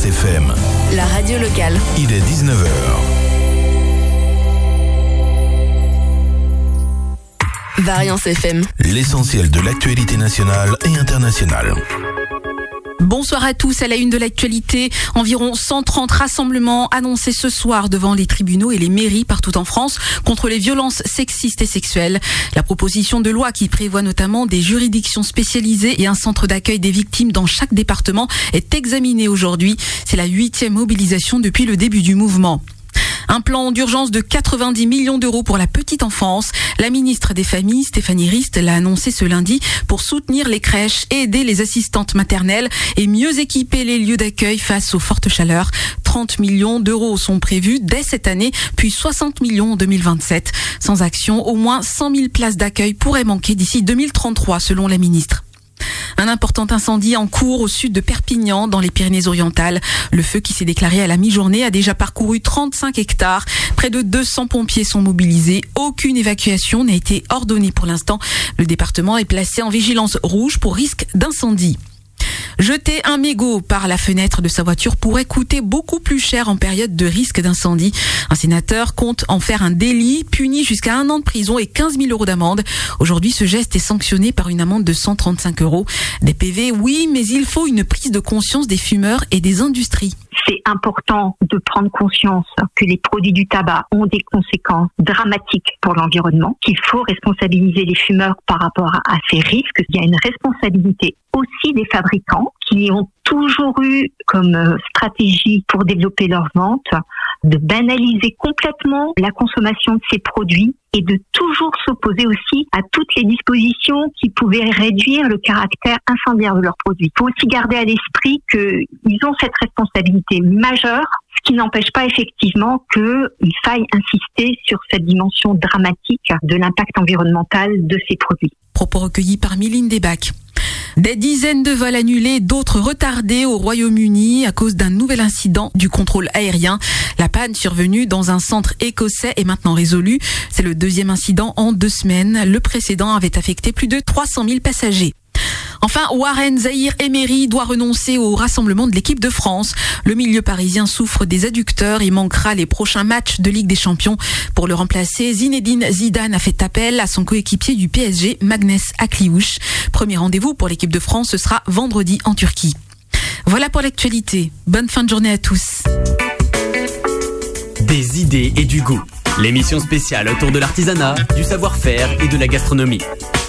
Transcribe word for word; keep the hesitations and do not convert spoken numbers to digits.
Variance F M. La radio locale. Il est dix-neuf heures. Variance F M. L'essentiel de l'actualité nationale et internationale. Bonsoir à tous. À la une de l'actualité, environ cent trente rassemblements annoncés ce soir devant les tribunaux et les mairies partout en France contre les violences sexistes et sexuelles. La proposition de loi qui prévoit notamment des juridictions spécialisées et un centre d'accueil des victimes dans chaque département est examinée aujourd'hui. C'est la huitième mobilisation depuis le début du mouvement. Un plan d'urgence de quatre-vingt-dix millions d'euros pour la petite enfance. La ministre des Familles, Stéphanie Rist, l'a annoncé ce lundi pour soutenir les crèches, aider les assistantes maternelles et mieux équiper les lieux d'accueil face aux fortes chaleurs. trente millions d'euros sont prévus dès cette année, puis soixante millions en deux mille vingt-sept. Sans action, au moins cent mille places d'accueil pourraient manquer d'ici deux mille trente-trois, selon la ministre. Un important incendie en cours au sud de Perpignan, dans les Pyrénées-Orientales. Le feu qui s'est déclaré à la mi-journée a déjà parcouru trente-cinq hectares. Près de deux cents pompiers sont mobilisés. Aucune évacuation n'a été ordonnée pour l'instant. Le département est placé en vigilance rouge pour risque d'incendie. Jeter un mégot par la fenêtre de sa voiture pourrait coûter beaucoup plus cher en période de risque d'incendie. Un sénateur compte en faire un délit puni jusqu'à un an de prison et quinze mille euros d'amende. Aujourd'hui, ce geste est sanctionné par une amende de cent trente-cinq euros. Des P V, oui, mais il faut une prise de conscience des fumeurs et des industries. C'est important de prendre conscience que les produits du tabac ont des conséquences dramatiques pour l'environnement, qu'il faut responsabiliser les fumeurs par rapport à ces risques. Il y a une responsabilité aussi des fabricants qui ont toujours eu comme stratégie pour développer leurs ventes de banaliser complètement la consommation de ces produits et de toujours s'opposer aussi à toutes les dispositions qui pouvaient réduire le caractère incendiaire de leurs produits. Il faut aussi garder à l'esprit qu'ils ont cette responsabilité majeure, ce qui n'empêche pas effectivement qu'il faille insister sur cette dimension dramatique de l'impact environnemental de ces produits. Propos recueillis par Mylène Desbacs. Des dizaines de vols annulés, d'autres retardés au Royaume-Uni à cause d'un nouvel incident du contrôle aérien. La panne survenue dans un centre écossais est maintenant résolue. C'est le deuxième incident en deux semaines. Le précédent avait affecté plus de trois cent mille passagers. Enfin, Warren Zaïre-Emery doit renoncer au rassemblement de l'équipe de France. Le milieu parisien souffre des adducteurs et manquera les prochains matchs de Ligue des Champions. Pour le remplacer, Zinedine Zidane a fait appel à son coéquipier du P S G, Magnès Akliouche. Premier rendez-vous pour l'équipe de France, ce sera vendredi en Turquie. Voilà pour l'actualité. Bonne fin de journée à tous. Des idées et du goût. L'émission spéciale autour de l'artisanat, du savoir-faire et de la gastronomie.